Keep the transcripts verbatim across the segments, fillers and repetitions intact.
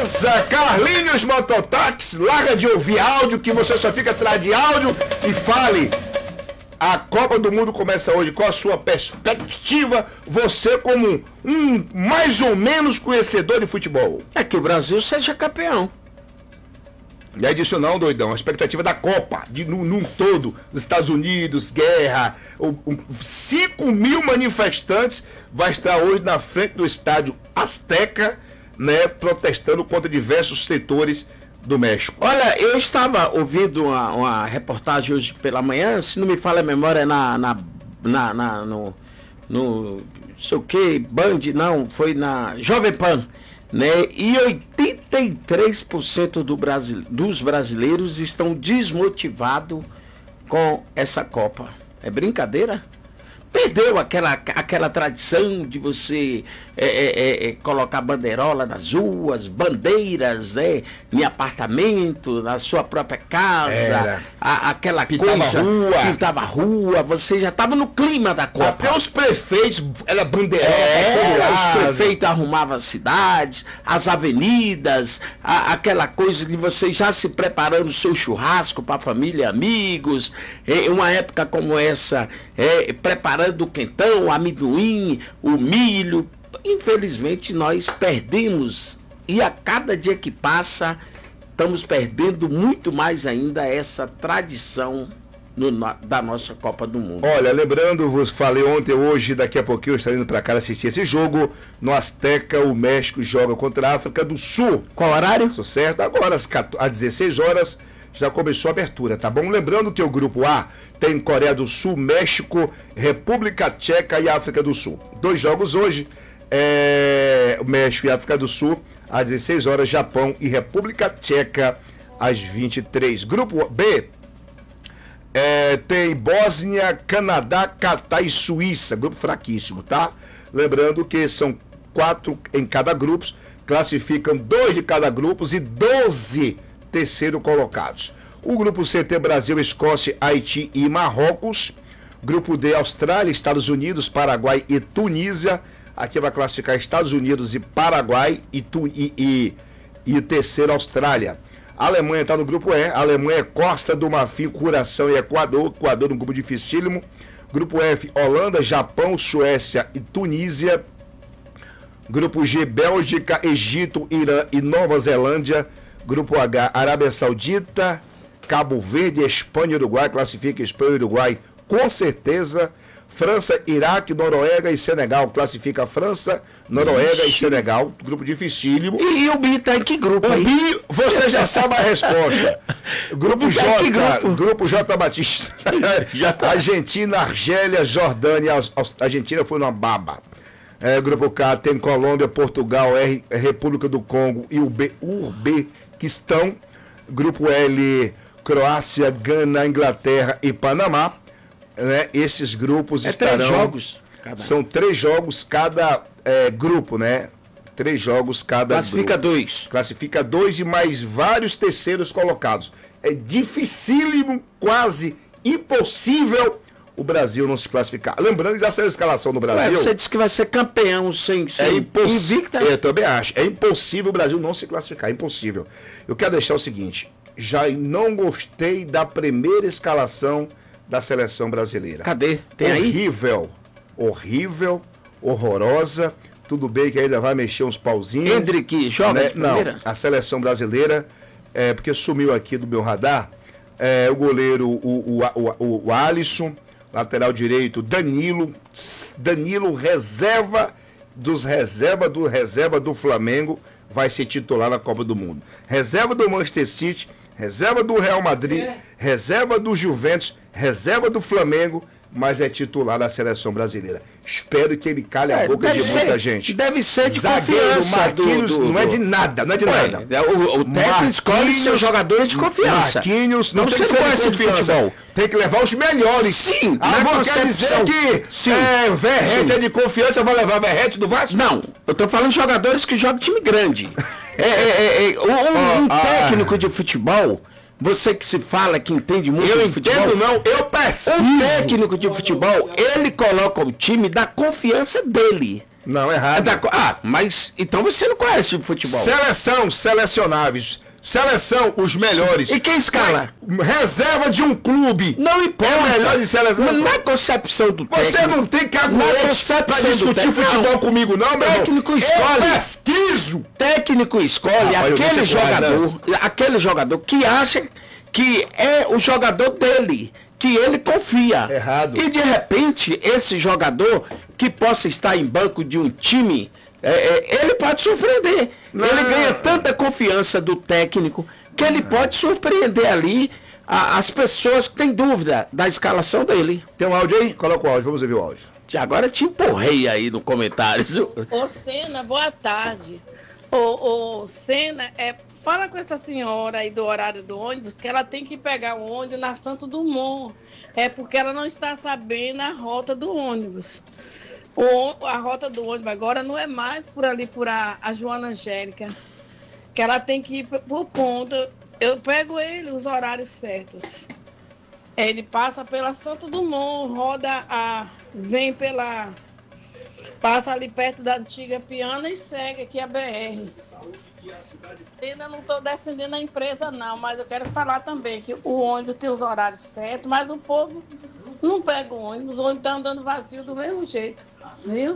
Beleza, Carlinhos Mototáxi, larga de ouvir áudio, que você só fica atrás de áudio e fale. A Copa do Mundo começa hoje. Qual a sua perspectiva, você como um mais ou menos conhecedor de futebol? É que o Brasil seja campeão. Não é disso não, doidão. A expectativa da Copa, de, num, num todo, dos Estados Unidos, guerra, cinco mil manifestantes vai estar hoje na frente do estádio Azteca, né, protestando contra diversos setores do México. Olha, eu estava ouvindo uma, uma reportagem hoje pela manhã, se não me falha a memória, na, na, na, na no, no, não sei o que, Band, não, foi na Jovem Pan, né? E oitenta e três por cento do Brasil, dos brasileiros estão desmotivados com essa Copa. É brincadeira? Perdeu aquela, aquela tradição de você é, é, é, colocar bandeirola nas ruas, bandeiras, né, em apartamento, na sua própria casa, a, aquela pintava coisa, rua. pintava a rua, você já estava no clima da Copa. Até os prefeitos, era bandeirola, é, os prefeitos arrumavam as cidades, as avenidas, a, aquela coisa de você já se preparando o seu churrasco para a família, amigos, em uma época como essa, é, preparando do quentão, o amendoim, o milho. Infelizmente nós perdemos, e a cada dia que passa estamos perdendo muito mais ainda essa tradição no, da nossa Copa do Mundo. Olha, lembrando, vos falei ontem, hoje, daqui a pouquinho eu estarei indo para cá assistir esse jogo. No Azteca, o México joga contra a África do Sul. Qual horário? Tô certo, agora às dezesseis horas já começou a abertura, tá bom? Lembrando que o grupo A tem Coreia do Sul, México, República Tcheca e África do Sul. Dois jogos hoje, é... México e África do Sul, às dezesseis horas, Japão e República Tcheca, às vinte e três. Grupo B é... tem Bósnia, Canadá, Catar e Suíça, grupo fraquíssimo, tá? Lembrando que são quatro em cada grupo, classificam dois de cada grupo e doze terceiro colocados. O grupo C tem Brasil, Escócia, Haiti e Marrocos. Grupo D, Austrália, Estados Unidos, Paraguai e Tunísia. Aqui vai classificar Estados Unidos e Paraguai e, tu, e, e, e terceiro Austrália. A Alemanha está no grupo E. A Alemanha é Costa do Marfim, Curaçao e Equador. Equador um grupo dificílimo. Grupo F, Holanda, Japão, Suécia e Tunísia. Grupo G, Bélgica, Egito, Irã e Nova Zelândia. Grupo H, Arábia Saudita, Cabo Verde, Espanha e Uruguai. Classifica Espanha e Uruguai com certeza. França, Iraque, Noruega e Senegal. Classifica França, Noruega Ixi. e Senegal. Grupo dificílimo. E, e o Bi tá em que grupo? O Bi, você já sabe a resposta. Grupo J, grupo? grupo J Batista. Argentina, Argélia, Jordânia. A Argentina foi numa baba. É, grupo K tem Colômbia, Portugal, R, República do Congo e o B, Uzbequistão. Grupo L, Croácia, Gana, Inglaterra e Panamá. Né? Esses grupos é estarão... Três jogos. Cada... São três jogos cada é, grupo, né? Três jogos cada Classifica grupo. dois. Classifica dois e mais vários terceiros colocados. É dificílimo, quase impossível o Brasil não se classificar. Lembrando que já saiu a escalação no Brasil. Ué, você disse que vai ser campeão sem, sem é impossível. invicta. Eu também acho. É impossível o Brasil não se classificar. É impossível. Eu quero deixar o seguinte. Já não gostei da primeira escalação da seleção brasileira. Cadê? Tem aí? Horrível. Horrível. Horrorosa. Tudo bem que ainda vai mexer uns pauzinhos. Hendrick joga né? de primeira? Não, a seleção brasileira, é, porque sumiu aqui do meu radar, é, o goleiro, o, o, o, o Alisson, lateral direito, Danilo, Danilo reserva dos reserva do reserva do Flamengo, vai ser titular na Copa do Mundo. Reserva do Manchester City, reserva do Real Madrid, é. reserva do Juventus, reserva do Flamengo, mas é titular da seleção brasileira. Espero que ele cale é, a boca de ser, muita gente. Deve ser de Zagueiro, confiança. Marquinhos, do, do, não é de nada, não é de Ué, nada. O, o técnico escolhe seus jogadores de confiança. Marquinhos, não, não tem que ser de futebol. Tem que levar os melhores. Sim, ah, vou quer dizer que Sim. É, Verrete Sim. é de confiança, eu vou levar Verrete do Vasco? Não, eu tô falando de jogadores que jogam time grande. é, é, é, um, um oh, técnico ah. de futebol, você que se fala, que entende muito eu de futebol. Eu entendo não, eu pesquiso. Um técnico de futebol, ele coloca o time da confiança dele. Não, errado. É da... Ah, mas então você não conhece o futebol. Seleção, selecionáveis. Seleção, os melhores. E quem escala? Reserva de um clube. Não importa. É o melhor de seleção. Mas na concepção do técnico. Você não tem caguete pra discutir futebol não. comigo, não, meu técnico irmão. escolhe. Eu pesquiso. Técnico escolhe ah, aquele jogador, aquele jogador que acha que é o jogador dele, que ele confia. Errado. E de repente, esse jogador que possa estar em banco de um time, é, é, ele pode surpreender. Não. Ele ganha tanta confiança do técnico que ele pode surpreender ali a, as pessoas que têm dúvida da escalação dele. Tem um áudio aí? Coloca o áudio, vamos ouvir o áudio. Agora te empurrei aí no comentário. Ô Sena, boa tarde. Ô, ô Sena, é, fala com essa senhora aí do horário do ônibus que ela tem que pegar o ônibus na Santo Dumont. É porque ela não está sabendo a rota do ônibus. O, a rota do ônibus agora não é mais por ali, por a, a Joana Angélica, que ela tem que ir por ponto. Eu pego ele os horários certos. Ele passa pela Santo Dumont, roda a... vem pela... passa ali perto da antiga Piana e segue aqui a B R. Ainda não estou defendendo a empresa não, mas eu quero falar também que o ônibus tem os horários certos, mas o povo não pega o ônibus, o ônibus está andando vazio do mesmo jeito, viu?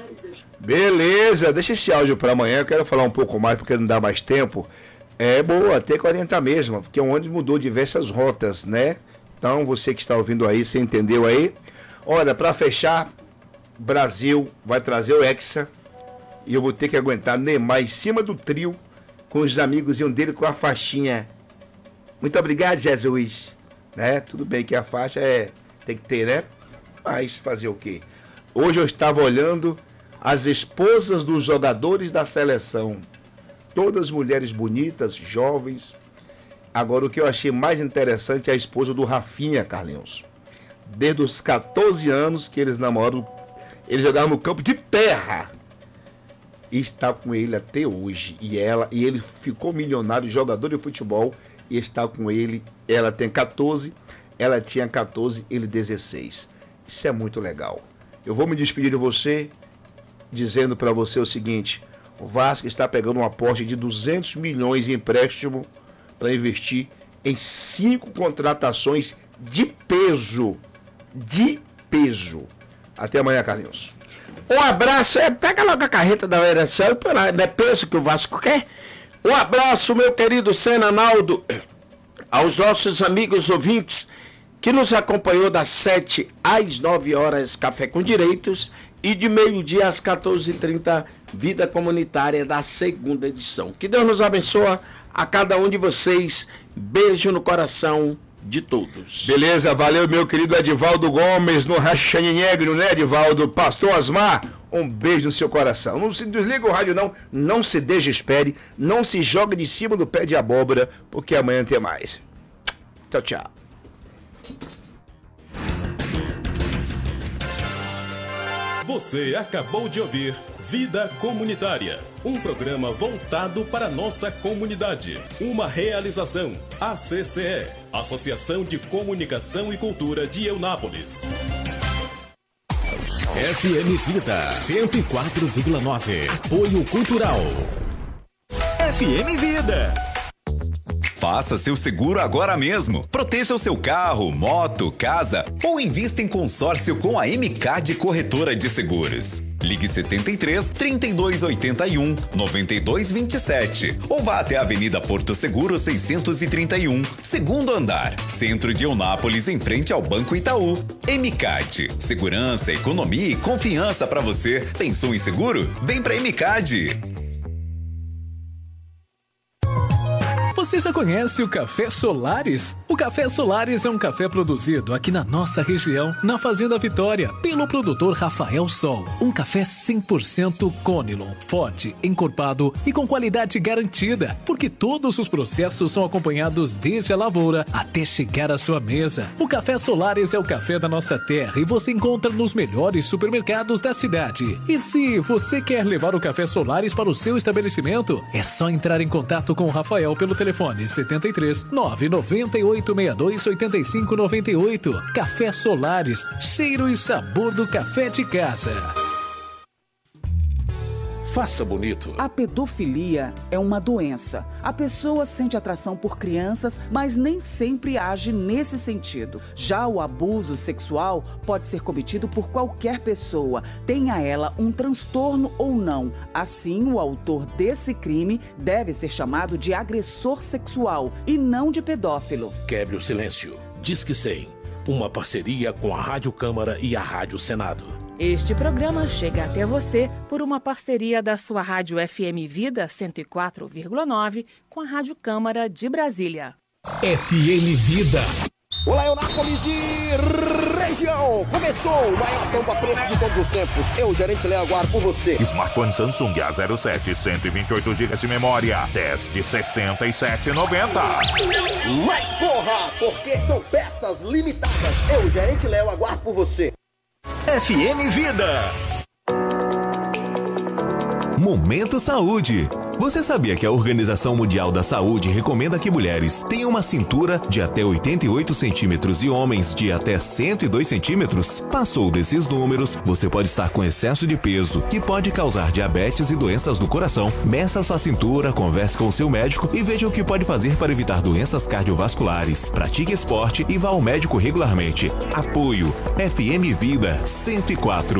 Beleza, deixa esse áudio para amanhã, eu quero falar um pouco mais porque não dá mais tempo. É boa, até quarenta mesmo, porque o ônibus mudou diversas rotas, né? Então você que está ouvindo aí, você entendeu aí? Olha, para fechar, Brasil vai trazer o Hexa e eu vou ter que aguentar Neymar em cima do trio com os amigos dele com a faixinha. Muito obrigado, Jesus. Né? Tudo bem que a faixa é tem que ter, né? Mas fazer o quê? Hoje eu estava olhando as esposas dos jogadores da seleção. Todas mulheres bonitas, jovens. Agora o que eu achei mais interessante é a esposa do Rafinha, Carlinhos. Desde os catorze anos que eles namoram, eles jogavam no campo de terra. E está com ele até hoje. E ela, e ele ficou milionário, jogador de futebol, e está com ele. Ela tem catorze, ela tinha catorze, ele dezesseis. Isso é muito legal. Eu vou me despedir de você, dizendo para você o seguinte: o Vasco está pegando um aporte de duzentos milhões em empréstimo para investir em cinco contratações de peso. De peso. Até amanhã, Carlinhos. Um abraço, é, pega logo a carreta da Erecel, não é peso que o Vasco quer. Um abraço, meu querido Sena Naldo, aos nossos amigos ouvintes que nos acompanhou das sete às nove horas, Café com Direitos, e de meio-dia às quatorze e trinta, Vida Comunitária da segunda edição. Que Deus nos abençoe a cada um de vocês. Beijo no coração de todos. Beleza, valeu meu querido Edivaldo Gomes no Rachane Negro, né, Edivaldo? Pastor Osmar, um beijo no seu coração. Não se desliga o rádio não, não se desespere, não se jogue de cima do pé de abóbora, porque amanhã tem mais. Tchau, tchau. Você acabou de ouvir Vida Comunitária, um programa voltado para a nossa comunidade. Uma realização A C C E, Associação de Comunicação e Cultura de Eunápolis. F M Vida cento e quatro vírgula nove. Apoio Cultural. F M Vida. Faça seu seguro agora mesmo. Proteja o seu carro, moto, casa ou invista em consórcio com a M C A D Corretora de Seguros. Ligue setenta e três, trinta e dois, oitenta e um, noventa e dois, vinte e sete ou vá até a Avenida Porto Seguro seiscentos e trinta e um, segundo andar, centro de Eunápolis, em frente ao Banco Itaú. M C A D, segurança, economia e confiança para você. Pensou em seguro? Vem para M C A D. Você já conhece o Café Solares? O Café Solares é um café produzido aqui na nossa região, na Fazenda Vitória, pelo produtor Rafael Sol. Um café cem por cento Conilon, forte, encorpado e com qualidade garantida, porque todos os processos são acompanhados desde a lavoura até chegar à sua mesa. O Café Solares é o café da nossa terra e você encontra nos melhores supermercados da cidade. E se você quer levar o Café Solares para o seu estabelecimento, é só entrar em contato com o Rafael pelo telefone Telefone setenta e três, nove nove oito, seis dois, oito cinco nove oito. Café Solares, cheiro e sabor do café de casa. Faça bonito. A pedofilia é uma doença. A pessoa sente atração por crianças, mas nem sempre age nesse sentido. Já o abuso sexual pode ser cometido por qualquer pessoa, tenha ela um transtorno ou não. Assim, o autor desse crime deve ser chamado de agressor sexual e não de pedófilo. Quebre o silêncio. Disque cem. Uma parceria com a Rádio Câmara e a Rádio Senado. Este programa chega até você por uma parceria da sua Rádio F M Vida cento e quatro vírgula nove com a Rádio Câmara de Brasília. F M Vida. Olá, Eunápolis e região! Começou o maior pompa preço de todos os tempos. Eu, gerente Léo, aguardo por você. Smartphone Samsung A zero sete, cento e vinte e oito gigas de memória, dez de sessenta e sete reais e noventa centavos. Mas corra, porque são peças limitadas. Eu, gerente Léo, aguardo por você. F M Vida. Momento Saúde. Você sabia que a Organização Mundial da Saúde recomenda que mulheres tenham uma cintura de até oitenta e oito centímetros e homens de até cento e dois centímetros? Passou desses números, você pode estar com excesso de peso, que pode causar diabetes e doenças do coração. Meça sua cintura, converse com seu médico e veja o que pode fazer para evitar doenças cardiovasculares. Pratique esporte e vá ao médico regularmente. Apoio F M Vida cento e quatro.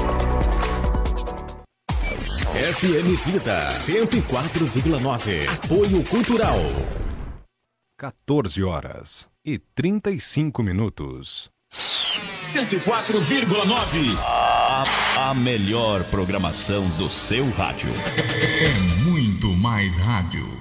F M Vida cento e quatro vírgula nove. Apoio Cultural. quatorze horas e trinta e cinco minutos. cento e quatro vírgula nove. A, a melhor programação do seu rádio. É muito mais rádio.